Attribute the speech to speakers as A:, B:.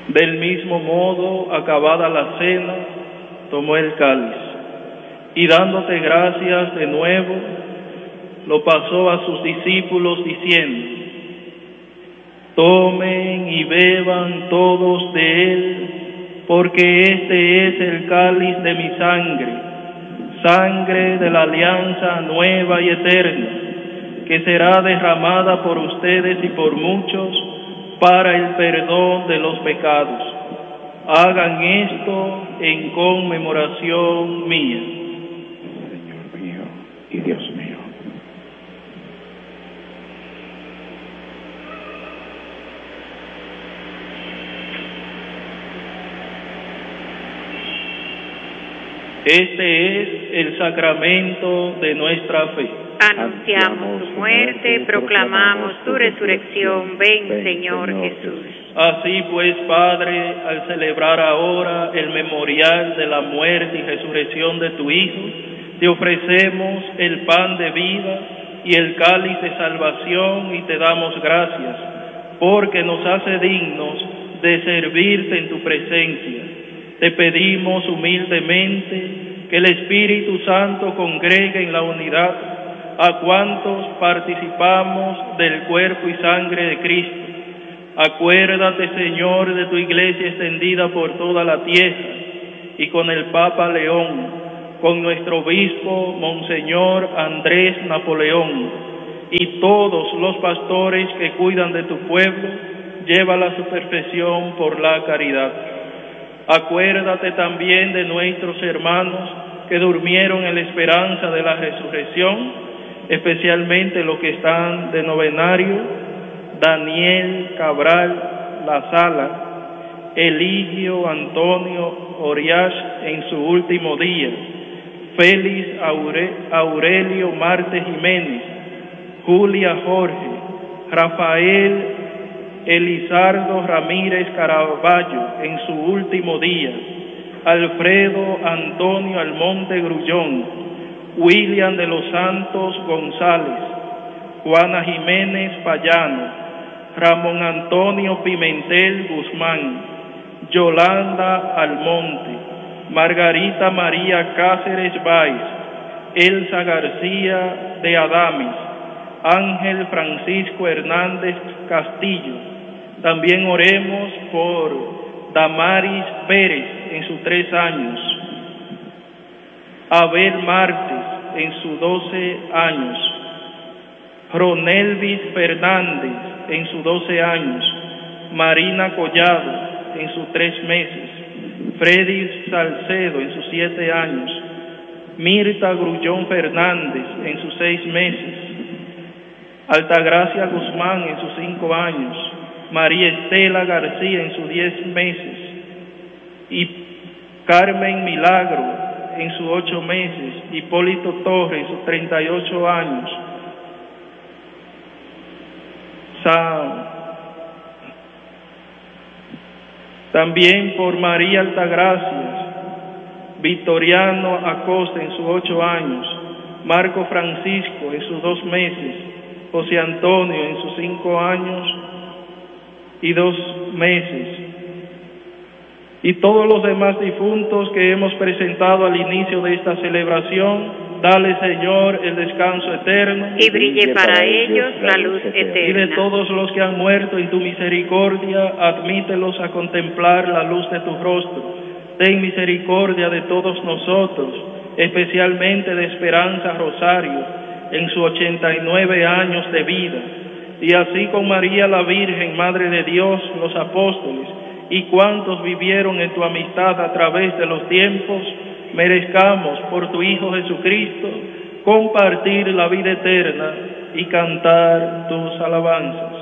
A: Del mismo modo, acabada la cena, tomó el cáliz y dándote gracias de nuevo, lo pasó a sus discípulos diciendo: tomen y beban todos de él, porque este es el cáliz de mi sangre, sangre de la alianza nueva y eterna, que será derramada por ustedes y por muchos para el perdón de los pecados. Hagan esto en conmemoración mía.
B: Señor mío y Dios mío.
A: Este es el sacramento de nuestra fe.
C: Anunciamos tu muerte, proclamamos tu resurrección. Ven, Señor Jesús.
A: Así pues, Padre, al celebrar ahora el memorial de la muerte y resurrección de tu Hijo, te ofrecemos el pan de vida y el cáliz de salvación y te damos gracias, porque nos hace dignos de servirte en tu presencia. Te pedimos humildemente que el Espíritu Santo congregue en la unidad a cuantos participamos del cuerpo y sangre de Cristo. Acuérdate, Señor, de tu iglesia extendida por toda la tierra, y con el Papa León, con nuestro obispo, Monseñor Andrés Napoleón, y todos los pastores que cuidan de tu pueblo, llévala a su perfección por la caridad. Acuérdate también de nuestros hermanos que durmieron en la esperanza de la resurrección, especialmente los que están de novenario: Daniel Cabral La Sala, Eligio Antonio Oriach en su último día, Félix Aurelio Marte Jiménez, Julia Jorge, Rafael Elizardo Ramírez Caraballo en su último día, Alfredo Antonio Almonte Grullón, William de los Santos González, Juana Jiménez Payano, Ramón Antonio Pimentel Guzmán, Yolanda Almonte, Margarita María Cáceres Báez, Elsa García de Adames, Ángel Francisco Hernández Castillo. También oremos por Damaris Pérez en sus 3 años, Abel Martes en sus 12 años, Ronelvis Fernández en sus 12 años, Marina Collado en sus 3 meses, Freddy Salcedo en sus 7 años, Mirta Grullón Fernández en sus 6 meses, Altagracia Guzmán en sus 5 años, María Estela García en sus 10 meses y Carmen Milagro en sus 8 meses, Hipólito Torres en sus 38 años, también por María Altagracia, Victoriano Acosta en sus 8 años, Marco Francisco en sus 2 meses, José Antonio en sus 5 años y 2 meses, y todos los demás difuntos que hemos presentado al inicio de esta celebración, dale, Señor, el descanso eterno,
C: y brille para ellos la luz
A: y de
C: eterna.
A: todos los que han muerto en tu misericordia, admítelos a contemplar la luz de tu rostro. Ten misericordia de todos nosotros, especialmente de Esperanza Rosario, en sus 89 años de vida, y así con María la Virgen, Madre de Dios, los apóstoles, y cuantos vivieron en tu amistad a través de los tiempos, merezcamos por tu Hijo Jesucristo compartir la vida eterna y cantar tus alabanzas.